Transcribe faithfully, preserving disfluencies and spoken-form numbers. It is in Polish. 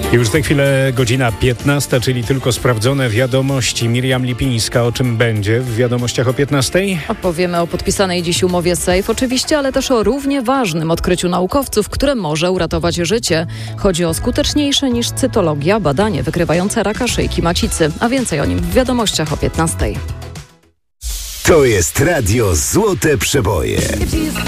Już za chwilę godzina piętnasta, czyli tylko sprawdzone wiadomości. Miriam Lipińska, o czym będzie w wiadomościach o piętnastej? Opowiemy o podpisanej dziś umowie SAFE oczywiście, ale też o równie ważnym odkryciu naukowców, które może uratować życie. Chodzi o skuteczniejsze niż cytologia badanie wykrywające raka szyjki macicy. A więcej o nim w wiadomościach o piętnastej. To jest Radio Złote Przeboje.